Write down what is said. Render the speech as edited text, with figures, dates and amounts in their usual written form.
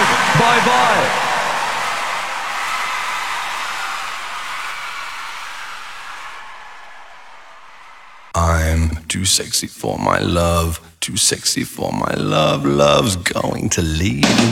Bye bye. I'm too sexy for my love, too sexy for my love. Love's going to leave.